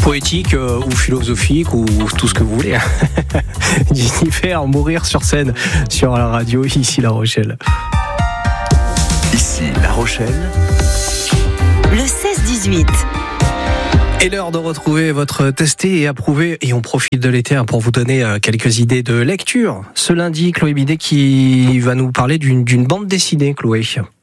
poétique ou philosophique ou tout ce que vous voulez. Jennifer, mourir sur scène sur la radio, ici La Rochelle. Ici La Rochelle. Le 16-18. Et l'heure de retrouver votre testé et approuvé. Et on profite de l'été pour vous donner quelques idées de lecture. Ce lundi, Chloé Bidet qui va nous parler d'une bande dessinée, Chloé.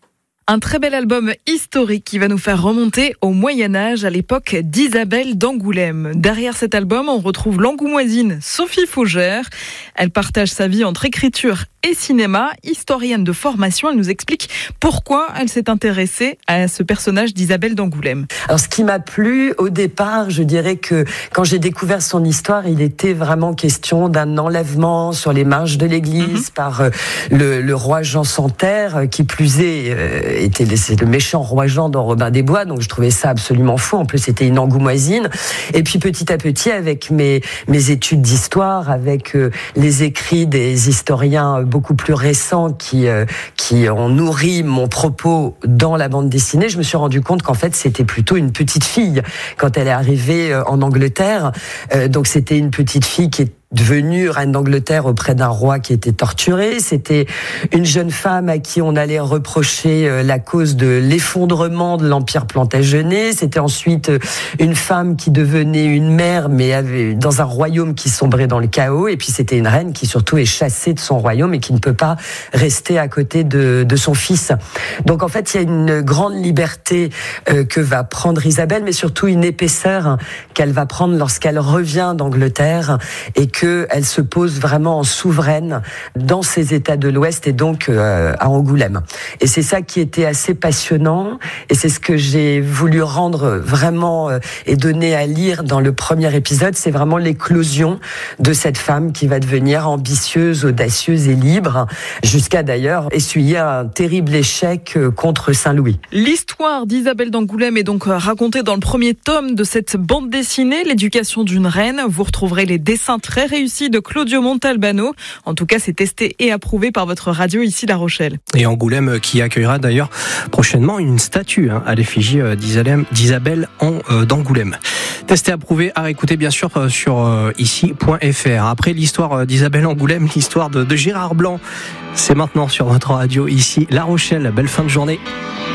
Un très bel album historique qui va nous faire remonter au Moyen-Âge, à l'époque d'Isabelle d'Angoulême. Derrière cet album, on retrouve l'angoumoisine Sophie Fougère. Elle partage sa vie entre écriture et cinéma. Historienne de formation, elle nous explique pourquoi elle s'est intéressée à ce personnage d'Isabelle d'Angoulême. Alors, ce qui m'a plu au départ, je dirais que quand j'ai découvert son histoire, il était vraiment question d'un enlèvement sur les marches de l'église par le roi Jean sans Terre, qui plus est c'est le méchant roi Jean dans Robin des Bois, donc je trouvais ça absolument fou. En plus, c'était une angoumoisine. Et puis petit à petit, avec mes études d'histoire, avec les écrits des historiens beaucoup plus récents qui ont nourri mon propos dans la bande dessinée, je me suis rendu compte qu'en fait, c'était plutôt une petite fille quand elle est arrivée en Angleterre. Donc c'était une petite fille qui est devenue reine d'Angleterre auprès d'un roi qui était torturé. C'était une jeune femme à qui on allait reprocher la cause de l'effondrement de l'Empire plantagenet. C'était ensuite une femme qui devenait une mère, mais dans un royaume qui sombrait dans le chaos. Et puis c'était une reine qui surtout est chassée de son royaume et qui ne peut pas rester à côté de son fils. Donc en fait, il y a une grande liberté que va prendre Isabelle, mais surtout une épaisseur qu'elle va prendre lorsqu'elle revient d'Angleterre et qu'elle se pose vraiment en souveraine dans ces États de l'Ouest et donc à Angoulême. Et c'est ça qui était assez passionnant et c'est ce que j'ai voulu rendre vraiment et donner à lire dans le premier épisode. C'est vraiment l'éclosion de cette femme qui va devenir ambitieuse, audacieuse et libre, jusqu'à d'ailleurs essuyer un terrible échec contre Saint-Louis. L'histoire d'Isabelle d'Angoulême est donc racontée dans le premier tome de cette bande dessinée, L'éducation d'une reine. Vous retrouverez les dessins très réussi de Claudio Montalbano. En tout cas, c'est testé et approuvé par votre radio ici La Rochelle. Et Angoulême qui accueillera d'ailleurs prochainement une statue à l'effigie d'Isabelle d'Angoulême. Testé, approuvé, à réécouter bien sûr sur ici.fr. Après l'histoire d'Isabelle Angoulême, l'histoire de Gérard Blanc, c'est maintenant sur votre radio ici La Rochelle. Belle fin de journée.